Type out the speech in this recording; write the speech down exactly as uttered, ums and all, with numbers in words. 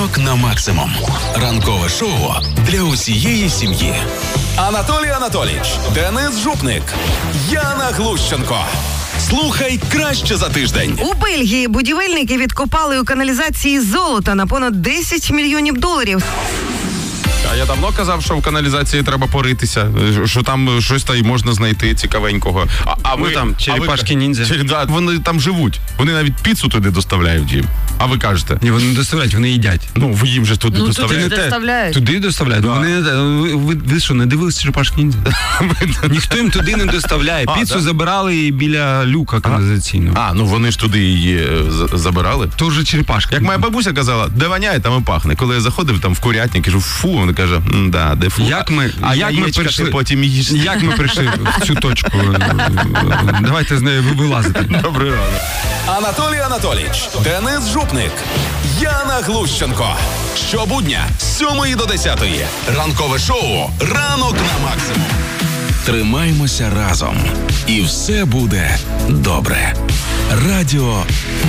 Ранок на максимум. Ранкове шоу для усієї сім'ї. Анатолій Анатолійович, Денис Жупник, Яна Глущенко. Слухай краще за тиждень. У Бельгії будівельники відкопали у каналізації золота на понад десять мільйонів доларів. А я давно казав, що в каналізації треба поритися, що там щось там можна знайти цікавенького. А, а ви ну, там черепашки ви, ніндзя. Чер, да, вони там живуть. Вони навіть піцу туди доставляють їм. А ви кажете? Ні, вони не доставляють, вони їдять. Ну, ви їм же туди Ну, доставляєте. туди доставляють. Туди доставляють. Да. Вони, ви, ви, ви що, не дивилися черепашки ніндзя? Ніхто їм туди не доставляє. А, Піцу да? забирали біля люка каналізаційного. А, ну вони ж туди її е, з- забирали. То вже черепашка. Як моя бабуся казала, де воняє, там і пахне. Коли я заходив там в курятник, кажу, фу, вона каже, м-да, де фу. Як ми, а як ми яєчка прийшли, ти потім їш. як ми прийшли в цю точку? Давайте з нею вилазити. Добрий ранок. Анатолій Анатолійович, Денис Жупник, Яна Глущенко. Щобудня з сьомої до десятої. Ранкове шоу «Ранок на максимум». Тримаймося разом. І все буде добре. Радіо